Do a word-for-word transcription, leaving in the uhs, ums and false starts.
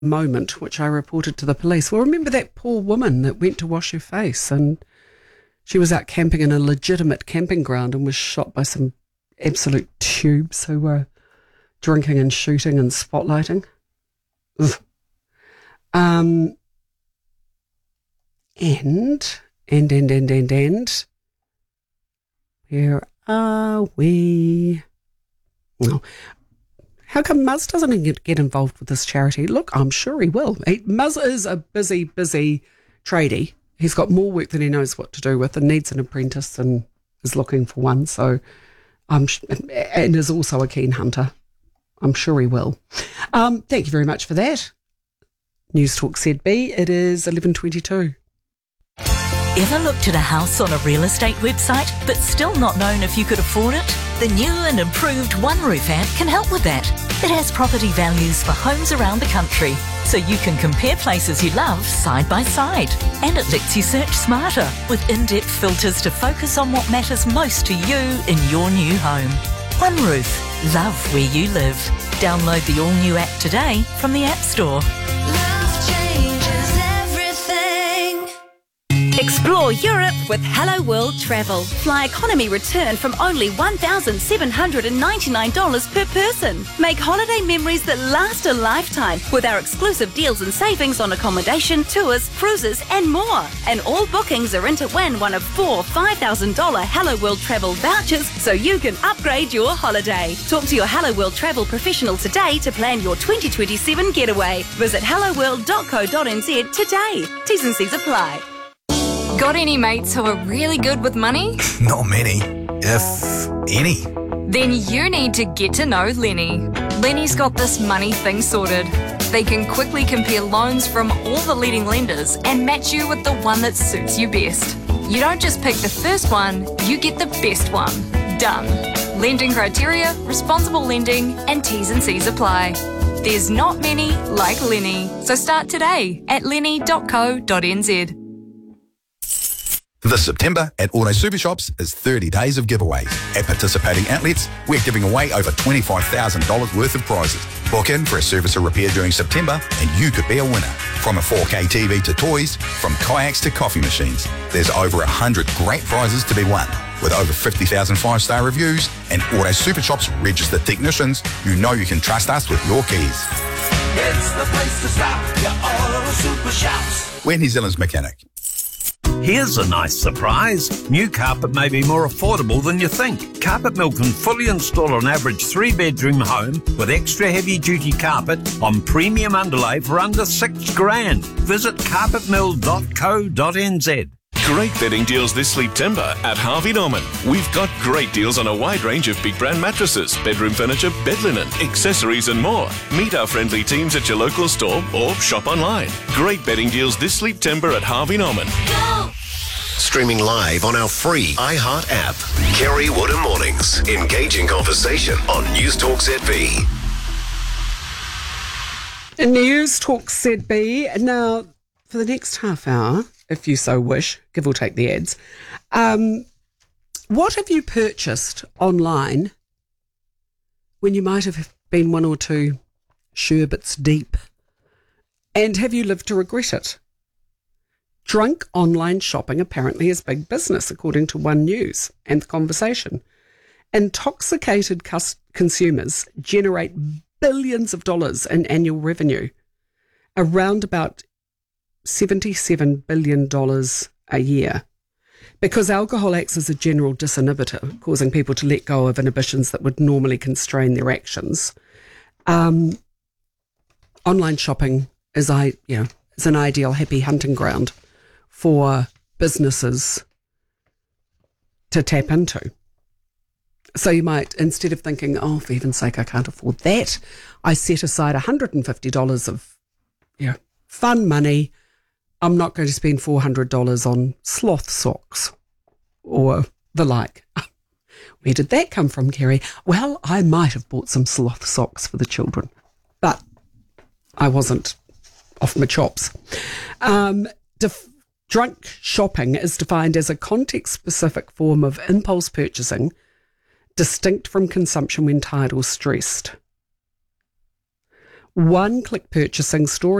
moment, which I reported to the police. Well, remember that poor woman that went to wash her face and she was out camping in a legitimate camping ground and was shot by some absolute tubes who were drinking and shooting and spotlighting. Ugh. Um, and, and, and, and, and, and, where are we? No. How come Muzz doesn't get, get involved with this charity? Look, I'm sure he will. He, Muzz is a busy, busy tradie. He's got more work than he knows what to do with and needs an apprentice and is looking for one. So, I'm and is also a keen hunter. I'm sure he will. Um, thank you very much for that. News Talk Z B, it is eleven twenty-two. Ever looked at a house on a real estate website but still not known if you could afford it? The new and improved OneRoof app can help with that. It has property values for homes around the country, so you can compare places you love side by side. And it lets you search smarter with in-depth filters to focus on what matters most to you in your new home. OneRoof, love where you live. Download the all-new app today from the App Store. Explore Europe with Hello World Travel. Fly economy return from only one thousand seven hundred ninety-nine dollars per person. Make holiday memories that last a lifetime with our exclusive deals and savings on accommodation, tours, cruises and more. And all bookings are in to win one of four five thousand dollars Hello World Travel vouchers so you can upgrade your holiday. Talk to your Hello World Travel professional today to plan your twenty twenty-seven getaway. Visit hello world dot co dot n z today. T's and C's apply. Got any mates who are really good with money? Not many, if any. Then you need to get to know Lenny. Lenny's got this money thing sorted. They can quickly compare loans from all the leading lenders and match you with the one that suits you best. You don't just pick the first one, you get the best one. Done. Lending criteria, responsible lending, and T's and C's apply. There's not many like Lenny, so start today at lenny dot co dot n z. This September at Auto Super Shops is thirty days of giveaways. At participating outlets, we're giving away over twenty-five thousand dollars worth of prizes. Book in for a service or repair during September and you could be a winner. From a four K T V to toys, from kayaks to coffee machines, there's over one hundred great prizes to be won. With over fifty thousand five-star reviews and Auto Super Shops registered technicians, you know you can trust us with your keys. It's the place to stop, your Auto Super Shops. We're New Zealand's mechanic. Here's a nice surprise. New carpet may be more affordable than you think. Carpet Mill can fully install an average three-bedroom home with extra heavy-duty carpet on premium underlay for under six grand. Visit carpet mill dot co dot n z. Great bedding deals this September at Harvey Norman. We've got great deals on a wide range of big brand mattresses, bedroom furniture, bed linen, accessories and more. Meet our friendly teams at your local store or shop online. Great bedding deals this September at Harvey Norman. Go! Streaming live on our free iHeart app. Kerry Woodham Mornings. Engaging conversation on News Talk Z B. News Talk Z B. Now, for the next half hour, if you so wish, give or take the ads, um, what have you purchased online when you might have been one or two sherbets deep? And have you lived to regret it? Drunk online shopping apparently is big business, according to One News and The Conversation. Intoxicated cus- consumers generate billions of dollars in annual revenue, around about seventy-seven billion dollars a year. Because alcohol acts as a general disinhibitor, causing people to let go of inhibitions that would normally constrain their actions. Um, online shopping is, I, you know, is an ideal happy hunting ground for businesses to tap into. So you might, instead of thinking, oh, for heaven's sake, I can't afford that, I set aside one hundred fifty dollars of, you know, fun money. I'm not going to spend four hundred dollars on sloth socks or the like. Where did that come from, Kerry? Well, I might have bought some sloth socks for the children, but I wasn't off my chops. Um, def- drunk shopping is defined as a context-specific form of impulse purchasing distinct from consumption when tired or stressed. one-click purchasing, store